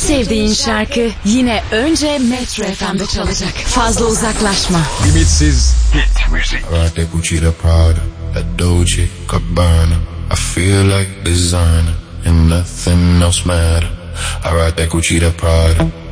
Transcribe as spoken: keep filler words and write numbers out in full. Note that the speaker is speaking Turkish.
sevdiğin şarkı yine önce Metro F M'de çalacak. Fazla uzaklaşma. Limitsiz hit müzik. I rock that Gucci, the Prada, that Dolce Gabbana. I feel like designer and nothing else matter. I rock that Gucci, the Prada,